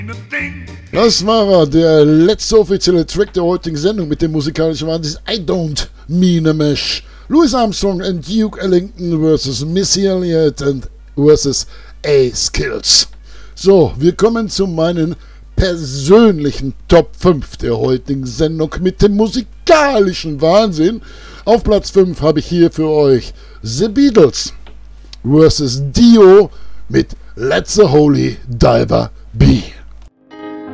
Das war der letzte offizielle Track der heutigen Sendung mit dem musikalischen Wahnsinn I Don't Mean a Mesh. Louis Armstrong und Duke Ellington vs. Missy Elliott vs. A-Skills. So, wir kommen zu meinen persönlichen Top 5 der heutigen Sendung mit dem musikalischen Wahnsinn. Auf Platz 5 habe ich hier für euch The Beatles vs. Dio mit Let the Holy Diver Be.